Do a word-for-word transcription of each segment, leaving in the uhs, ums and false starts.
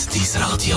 dein Radio.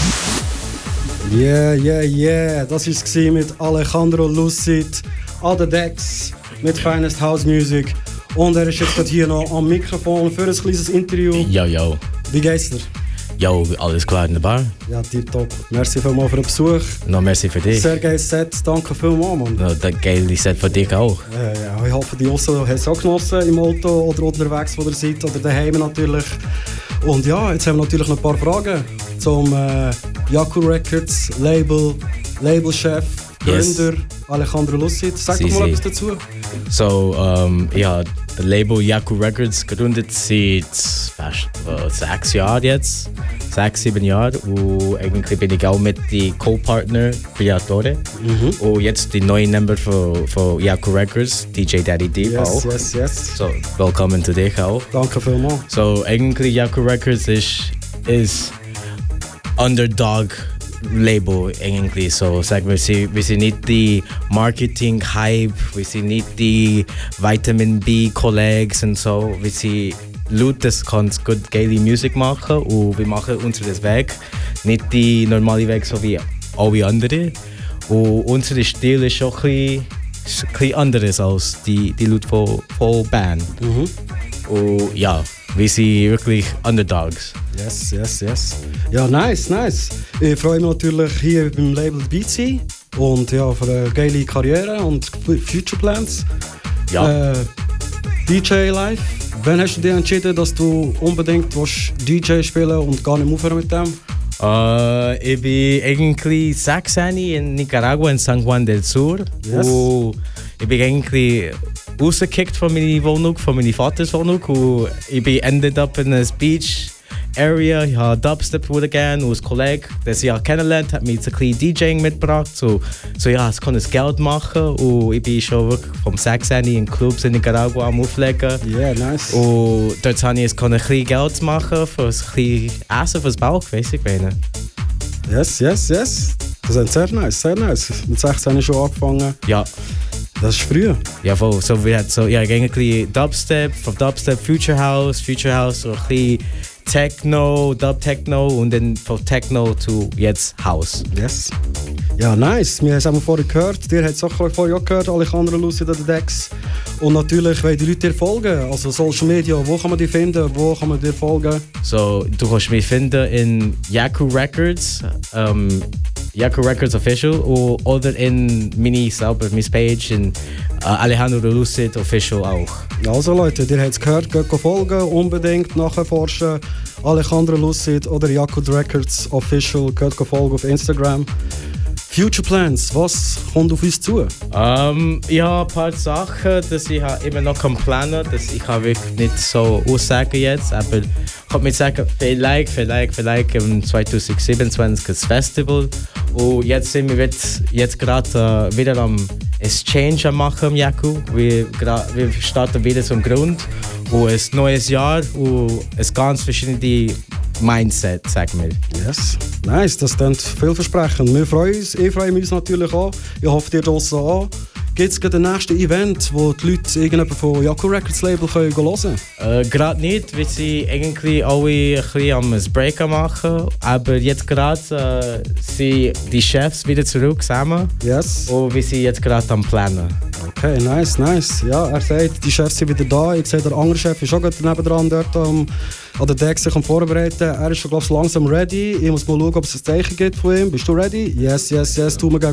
Yeah, yeah, yeah. Das war es mit Alejandro Lucid an den Decks mit Finest House Music. Und er ist jetzt gerade hier noch am Mikrofon für ein kleines Interview. Yo, yo. Wie geht's dir? Yo, alles klar in der Bar? Ja, tipptopp. Merci vielmals für den Besuch. No, merci für dich. Sehr geiles Set. Danke vielmals, Mann. No, das geile Set für dich auch. Ja, ja. Ich hoffe, die Ossen haben es auch genossen im Auto oder unterwegs, wo ihr seid, oder daheim natürlich. Und ja, jetzt haben wir natürlich noch ein paar Fragen zum äh, Yaku Records Label, Labelchef, Gründer Yes. Alejandro Lucid. Sag Si, doch mal si. etwas dazu. So, um, ja, das Label Yaku Records gegründet seit fast äh, sechs Jahren jetzt. Sechs, sieben Jahre. Und eigentlich bin ich auch mit die Co-Partner Briatore. Mhm. Und jetzt die neue Member von, von Yaku Records, D J Daddy Deep Yes, auch. yes, yes. So, willkommen zu dich auch. Danke vielmals. So, eigentlich Yaku Records ist, ist Underdog Label eigentlich. So, sagen wir, sie, wir sind nicht die Marketing-Hype, wir sind nicht die Vitamin B-Colleagues und so. Wir sind Leute, das kann gut geile Musik machen und wir machen unseren Weg. Nicht die normale Weg, so wie alle anderen. Und unser Stil ist schon ein bisschen, ist ein bisschen anderes als die, die Leute von, von Band. Mhm. Und ja, wir sind wirklich Underdogs. Yes, yes, yes. Ja, nice, nice. Ich freue mich natürlich hier beim Label dabei zu sein. Und ja, für eine geile Karriere und Future Plans. Ja. Äh, D J Live. Wann hast du dich entschieden, dass du unbedingt willst D J spielen und gar nicht aufhören mit dem? Uh, ich bin eigentlich sechzehn in Nicaragua, in San Juan del Sur. Yes. Und ich bin eigentlich rausgekickt von meiner Wohnung, von meiner Vaters Wohnung. Und ich bin ended up in a beach area. Ich habe Dubstep gerne und ein Kollege, der sie auch kennengelernt hat, mir jetzt ein bisschen DJing mitgebracht. So, so ja, es kann das Geld machen. Und ich bin schon wirklich vom sechzehn in Clubs in Nicaragua am Auflegen. Yeah, nice. Und dort konnte ich jetzt ein bisschen Geld machen für ein bisschen Essen, für das Bauch, weiss ich meine. Yes, yes, yes. Das ist sehr nice, sehr nice. Mit sechzehn schon angefangen. Ja, Das ist früh. ja voll. So, wir hatten so, ja, eigentlich Dubstep, von Dubstep Future House, Future House, so ein bisschen Techno, Dub-Techno und dann von Techno zu jetzt House. Yes. Ja, nice. Wir haben es vorher gehört. Dir hat es auch vorher auch gehört, Alejandro Lucid an den Decks. Und natürlich wollen die Leute dir folgen. Also Social Media, wo kann man die finden? Wo kann man dir folgen? So, du kannst mich finden in Yaku Records, um, Yaku Records Official o- oder in meine selber, meine Page in uh, Alejandro Lucid Official auch. Also Leute, ihr habt es gehört, geht folgen, unbedingt nachforschen. Alejandro Lucid oder Yaku Records Official, geht folgen auf Instagram. Future Plans, was kommt auf uns zu? Um, ich habe ein paar Sachen, dass ich immer noch planen kann, dass ich wirklich nicht so aussagen jetzt, aber ich kann mir sagen, vielleicht, vielleicht, vielleicht im zwanzig siebenundzwanzig das Festival. Und jetzt sind wir jetzt, jetzt gerade äh, wieder am Exchange am machen im Yaku. Wir, gra- wir starten wieder zum Grund und ein neues Jahr und ein ganz verschiedene Mindset, sagen wir. Yes, nice, das klingt vielversprechend. Wir freuen uns, ich freue mich natürlich auch. Ich hoffe, ihr draussen auch. Gibt es gerade ein nächstes Event, wo die Leute irgendjemand von Yaku Records Label können hören können? Äh, gerade nicht, wir sind eigentlich alle ein bisschen am Break am machen, aber jetzt gerade äh, sind die Chefs wieder zurück zusammen Yes. und wir sind jetzt gerade am Planen. Okay, nice, nice. Ja, er sagt, die Chefs sind wieder da. Ich sehe, der andere Chef ist auch gerade nebendran dort am, an der Deck sich am Vorbereiten. Er ist schon, glaube ich, langsam ready. Ich muss mal schauen, ob es ein Zeichen gibt von ihm. Bist du ready? Yes, yes, yes. Tu mir gerne